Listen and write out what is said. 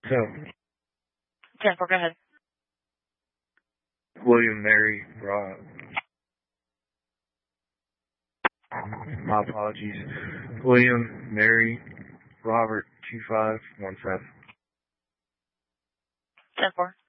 So, 10-4, go ahead. William Mary my apologies. William Mary Robert 2517. 10-4.